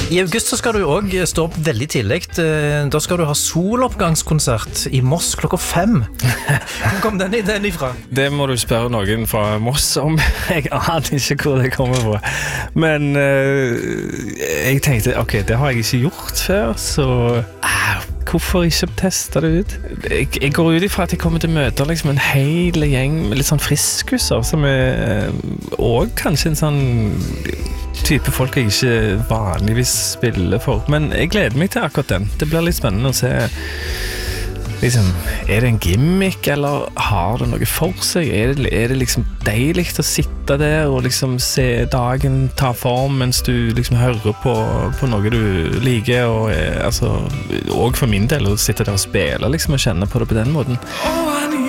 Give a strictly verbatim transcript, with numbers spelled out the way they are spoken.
I august så skal du også stå opp veldig tidlig. Da skal du ha soloppgangskonsert i Moss klokka fem. Hvor kom den ideen ifra? Det må du spørre noen fra Moss om. Jeg aner ikke hvor det kommer fra. Men uh, jeg tenkte, ok, det har jeg ikke gjort før, så uh, hvorfor ikke teste det ut? Jeg, jeg går ut ifra at jeg kommer til å møte liksom, en hel gjeng med litt sånn friskuser, som er uh, også kanskje en sånn type folk jeg ikke vanligvis spiller for. Men jeg gleder meg til akkurat den. Det blir litt spennende å se liksom, er det en gimmick, eller har det noe for seg? Er det, er det liksom deilig å sitte der og liksom se dagen ta form mens du liksom hører på, på noe du liker, og altså, og for min del å sitte der og spille liksom, og kjenne på det på den måten.